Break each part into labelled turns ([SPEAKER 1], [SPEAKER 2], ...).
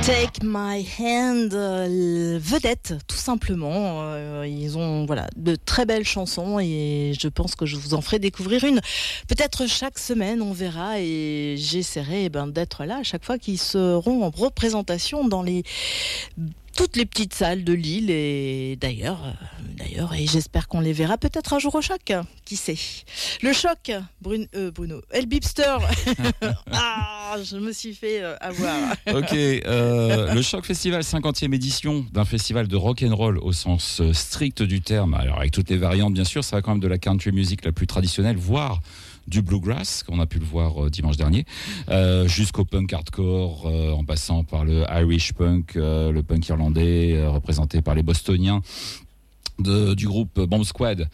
[SPEAKER 1] Take My Hand, vedette tout simplement. Ils ont de très belles chansons et je pense que je vous en ferai découvrir une. Peut-être chaque semaine, on verra, et j'essaierai d'être là à chaque fois qu'ils seront en représentation dans toutes les petites salles de Lille et d'ailleurs, et j'espère qu'on les verra peut-être un jour au Choc, qui sait. Le Choc, Bruno, El Bipster. Je me suis fait avoir.
[SPEAKER 2] Ok, le Choc Festival, 50e édition d'un festival de rock'n'roll au sens strict du terme, alors avec toutes les variantes bien sûr, ça va quand même de la country music la plus traditionnelle, voire du bluegrass, qu'on a pu le voir dimanche dernier, jusqu'au punk hardcore, en passant par le Irish punk, le punk irlandais, représenté par les Bostoniens du groupe Bomb Squad,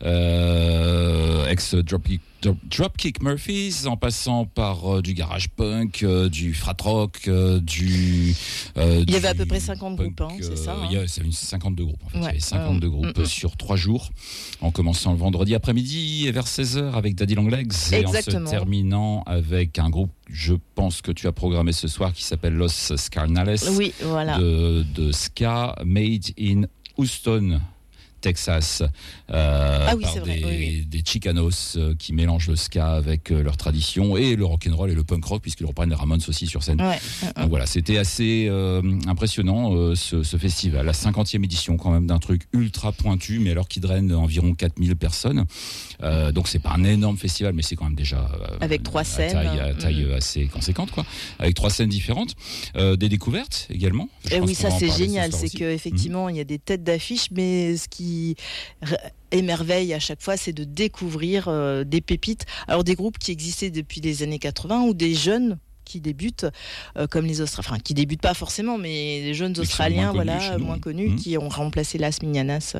[SPEAKER 2] ex Dropkick Murphys, en passant par du garage punk, du frat rock, il
[SPEAKER 1] y avait à peu près 50
[SPEAKER 2] punk,
[SPEAKER 1] groupes, c'est ça
[SPEAKER 2] il y a 52 groupes en fait.
[SPEAKER 1] Ouais.
[SPEAKER 2] Il y avait 52 groupes sur 3 jours, en commençant le vendredi après-midi et vers 16h avec Daddy Long Legs.
[SPEAKER 1] Exactement.
[SPEAKER 2] Et en se terminant avec un groupe, je pense que tu as programmé ce soir, qui s'appelle Los Scarnales,
[SPEAKER 1] oui, voilà.
[SPEAKER 2] de ska made in Houston, Texas, par des Chicanos qui mélangent le ska avec leur tradition et le rock'n'roll et le punk rock, puisqu'ils reprennent les Ramones aussi sur scène.
[SPEAKER 1] Ouais.
[SPEAKER 2] Donc voilà, c'était assez impressionnant ce festival, la 50e édition quand même d'un truc ultra pointu, mais alors qui draine environ 4000 personnes. Donc c'est pas un énorme festival, mais c'est quand même déjà
[SPEAKER 1] avec 3 scènes
[SPEAKER 2] à taille assez conséquente, quoi, avec 3 scènes différentes, des découvertes également.
[SPEAKER 1] Et oui, ça c'est génial, c'est qu'effectivement il y a des têtes d'affiche, mais ce qui émerveille à chaque fois, c'est de découvrir des pépites, alors des groupes qui existaient depuis les années 80 ou des jeunes qui débutent, comme les Australiens, enfin qui débutent pas forcément, mais les jeunes Australiens, moins connus, qui ont remplacé Las Miñanas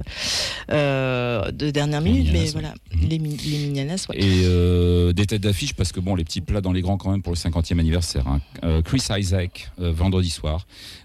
[SPEAKER 1] de dernière minute, mais voilà, les Miñanas. Ouais.
[SPEAKER 2] Et des têtes d'affiche, parce que bon, les petits plats dans les grands quand même pour le 50e anniversaire. Chris Isaac, vendredi soir,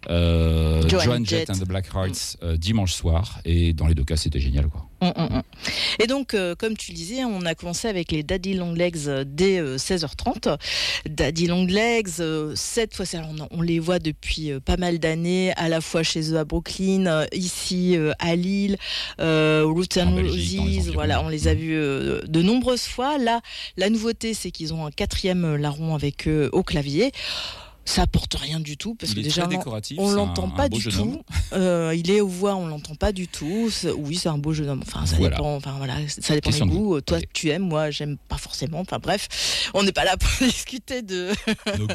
[SPEAKER 2] Joan Jett and the Blackhearts, dimanche soir, et dans les deux cas, c'était génial, quoi.
[SPEAKER 1] Et donc, comme tu le disais, on a commencé avec les Daddy Long Legs dès 16h30. Daddy Long Legs, cette fois, on les voit depuis pas mal d'années, à la fois chez eux à Brooklyn, ici à Lille, Roots and Roses, voilà, on les a vus de nombreuses fois. Là, la nouveauté, c'est qu'ils ont un 4e larron avec eux au clavier. Ça apporte rien du tout, parce que déjà on l'entend pas du tout. Il est aux voix, on l'entend pas du tout. Oui, c'est un beau jeune homme. Enfin, ça dépend. Enfin voilà, ça dépend des goûts. Toi, tu aimes, moi, j'aime pas forcément. Enfin bref, on n'est pas là pour discuter de